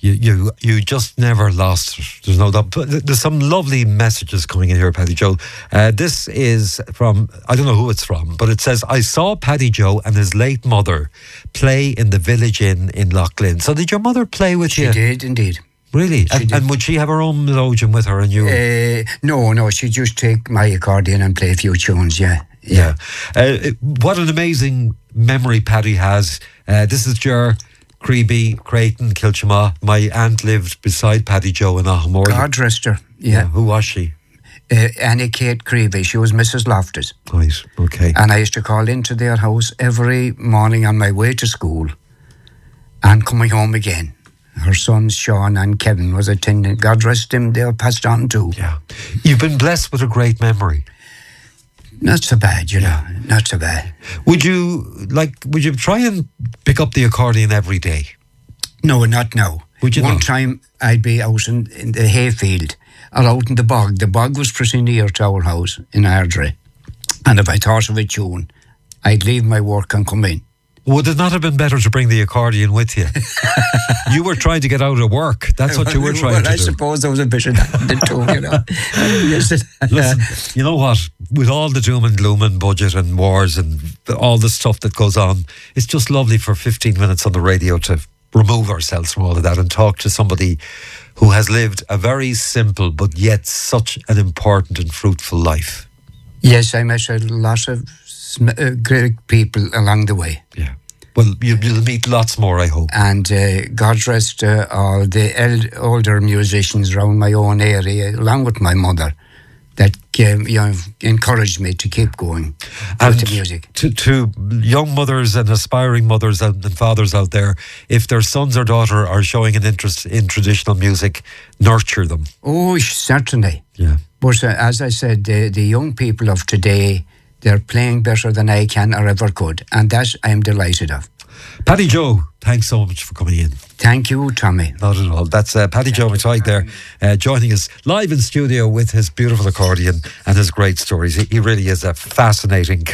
You just never lost it. There's no doubt. But there's some lovely messages coming in here, Paddy Joe. This is from, I don't know who it's from, but it says, I saw Paddy Joe and his late mother play in the Village Inn in Loughlin. So did your mother play with you? She did, indeed. Really? And would she have her own melodeon with her and you? No, she'd just take my accordion and play a few tunes, yeah. What an amazing memory Paddy has. This is Ger, Creeby, Creighton, Kilchama. My aunt lived beside Paddy Joe in Ahamore. God rest her, yeah. Who was she? Annie Kate Creeby. She was Mrs. Loftus. Right, okay. And I used to call into their house every morning on my way to school and coming home again. Her sons, Sean and Kevin, was attending. God rest him, they're passed on too. Yeah. You've been blessed with a great memory. Not so bad, you know. Not so bad. Would you try and pick up the accordion every day? No, not now. Would you One not? time I'd be out in the hayfield or out in the bog. The bog was pretty near to our house in Ardray. And if I thought of a tune, I'd leave my work and come in. Would it not have been better to bring the accordion with you? You were trying to get out of work. That's what you were trying to do. I suppose there was a bit of that too, you know. Listen, you know what? With all the doom and gloom and budget and wars and all the stuff that goes on, it's just lovely for 15 minutes on the radio to remove ourselves from all of that and talk to somebody who has lived a very simple but yet such an important and fruitful life. Yes, I met a lot of great people along the way. Yeah. Well, you'll meet lots more, I hope. And God rest all the older musicians around my own area, along with my mother, that encouraged me to keep going with the music. To young mothers and aspiring mothers and fathers out there, if their sons or daughter are showing an interest in traditional music, nurture them. Oh, certainly. Yeah. But as I said, the young people of today, they're playing better than I can or ever could, and that I'm delighted of. Paddy Joe, thanks so much for coming in. Thank you, Tommy. Not at all. That's Paddy Joe McTighe there, joining us live in studio with his beautiful accordion and his great stories. He really is a fascinating